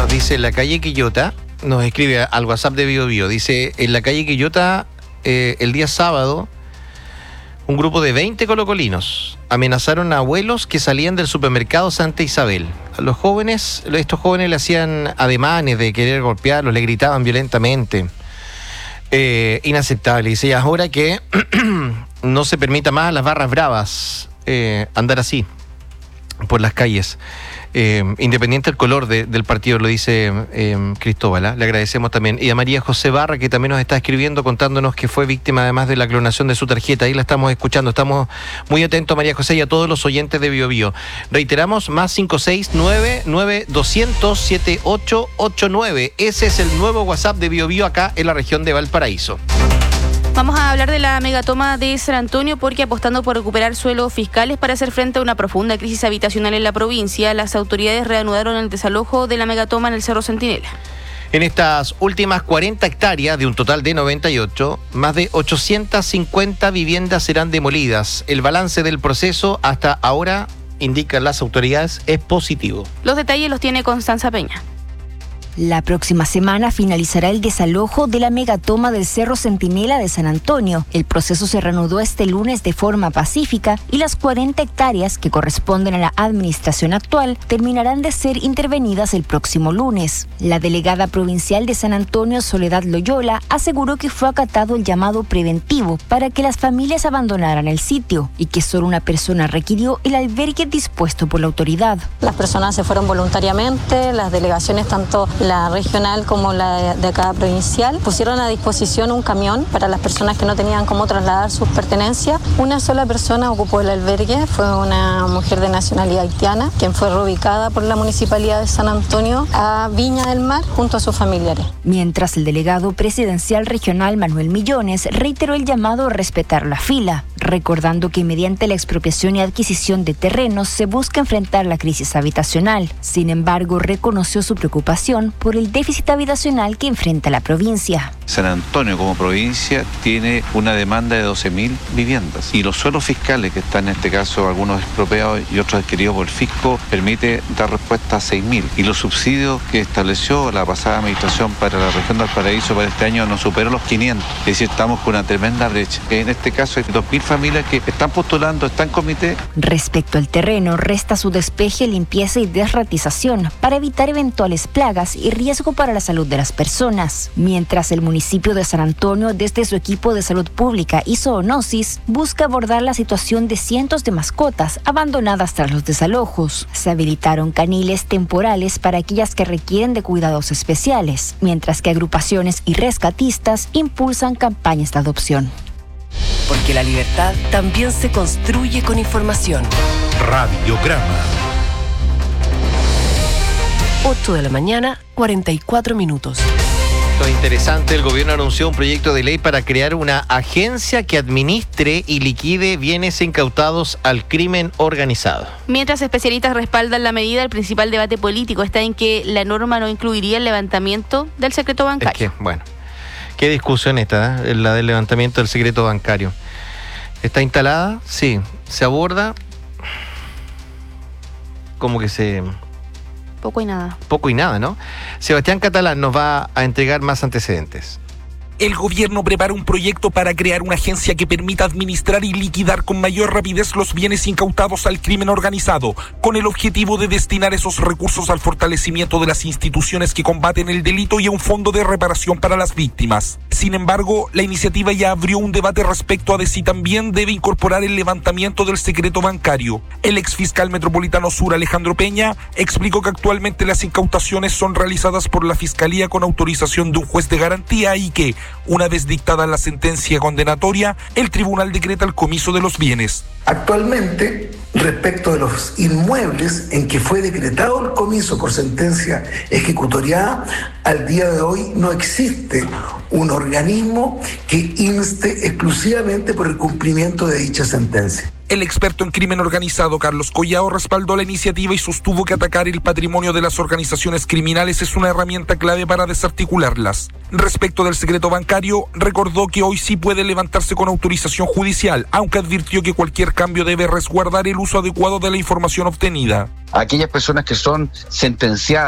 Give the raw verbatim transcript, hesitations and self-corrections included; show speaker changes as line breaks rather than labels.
Cuéntanos, dice, en la calle Quillota, nos escribe al WhatsApp de Bio Bio, dice, en la calle Quillota, eh, el día sábado, un grupo de veinte colocolinos amenazaron a abuelos que salían del supermercado Santa Isabel. A los jóvenes, estos jóvenes le hacían ademanes de querer golpearlos, le gritaban violentamente. Eh, inaceptable. Dice, ahora que no se permita más a las barras bravas eh, andar así por las calles. Eh, independiente del color de, del partido, lo dice eh, Cristóbal, ¿eh? Le agradecemos también. Y a María José Barra, que también nos está escribiendo contándonos que fue víctima además de la clonación de su tarjeta. Ahí la estamos escuchando, estamos muy atentos, María José, y a todos los oyentes de Bio Bio. Reiteramos, más cinco seis nueve nueve dos cero cero siete ocho ocho nueve. Ese es el nuevo WhatsApp de Bio Bio acá en la región de Valparaíso.
Vamos a hablar de la megatoma de San Antonio porque, apostando por recuperar suelos fiscales para hacer frente a una profunda crisis habitacional en la provincia, las autoridades reanudaron el desalojo de la megatoma en el Cerro Centinela.
En estas últimas cuarenta hectáreas de un total de noventa y ocho, más de ochocientas cincuenta viviendas serán demolidas. El balance del proceso hasta ahora, indican las autoridades, es positivo.
Los detalles los tiene Constanza Peña.
La próxima semana finalizará el desalojo de la megatoma del Cerro Centinela de San Antonio. El proceso se reanudó este lunes de forma pacífica y las cuarenta hectáreas que corresponden a la administración actual terminarán de ser intervenidas el próximo lunes. La delegada provincial de San Antonio, Soledad Loyola, aseguró que fue acatado el llamado preventivo para que las familias abandonaran el sitio y que solo una persona requirió el albergue dispuesto por la autoridad.
Las personas se fueron voluntariamente, las delegaciones tanto la regional como la de acá provincial pusieron a disposición un camión para las personas que no tenían cómo trasladar sus pertenencias. Una sola persona ocupó el albergue, fue una mujer de nacionalidad haitiana, quien fue reubicada por la Municipalidad de San Antonio a Viña del Mar junto a sus familiares.
Mientras el delegado presidencial regional Manuel Millones reiteró el llamado a respetar la fila, recordando que mediante la expropiación y adquisición de terrenos se busca enfrentar la crisis habitacional. Sin embargo, reconoció su preocupación por el déficit habitacional que enfrenta la provincia.
San Antonio como provincia tiene una demanda de doce mil viviendas y los suelos fiscales que están en este caso algunos expropiados y otros adquiridos por el fisco permite dar respuesta a seis mil y los subsidios que estableció la pasada administración para la región del Valparaíso para este año no superan los quinientos, es decir, estamos con una tremenda brecha. En este caso hay dos mil familias que están postulando, están en comité.
Respecto al terreno, resta su despeje, limpieza y desratización para evitar eventuales plagas y riesgo para la salud de las personas. Mientras el municipio de San Antonio, desde su equipo de salud pública y zoonosis, busca abordar la situación de cientos de mascotas abandonadas tras los desalojos. Se habilitaron caniles temporales para aquellas que requieren de cuidados especiales, mientras que agrupaciones y rescatistas impulsan campañas de adopción.
Porque la libertad también se construye con información.
Radiograma.
ocho de la mañana, cuarenta y cuatro minutos.
Esto es interesante. El gobierno anunció un proyecto de ley para crear una agencia que administre y liquide bienes incautados al crimen organizado.
Mientras especialistas respaldan la medida, el principal debate político está en que la norma no incluiría el levantamiento del secreto bancario.
Es que, bueno, qué discusión esta, ¿eh? La del levantamiento del secreto bancario. ¿Está instalada? Sí. ¿Se aborda? Como que se...
Poco y nada.
Poco y nada, ¿no? Sebastián Catalán nos va a entregar más antecedentes.
El gobierno prepara un proyecto para crear una agencia que permita administrar y liquidar con mayor rapidez los bienes incautados al crimen organizado, con el objetivo de destinar esos recursos al fortalecimiento de las instituciones que combaten el delito y a un fondo de reparación para las víctimas. Sin embargo, la iniciativa ya abrió un debate respecto a de si también debe incorporar el levantamiento del secreto bancario. El exfiscal metropolitano sur, Alejandro Peña, explicó que actualmente las incautaciones son realizadas por la Fiscalía con autorización de un juez de garantía y que, una vez dictada la sentencia condenatoria, el tribunal decreta el comiso de los bienes.
Actualmente, respecto de los inmuebles en que fue decretado el comiso por sentencia ejecutoriada, al día de hoy no existe un organismo que inste exclusivamente por el cumplimiento de dicha sentencia.
El experto en crimen organizado Carlos Collao respaldó la iniciativa y sostuvo que atacar el patrimonio de las organizaciones criminales es una herramienta clave para desarticularlas. Respecto del secreto bancario, recordó que hoy sí puede levantarse con autorización judicial, aunque advirtió que cualquier cambio debe resguardar el uso adecuado de la información obtenida.
Aquellas personas que son sentenciadas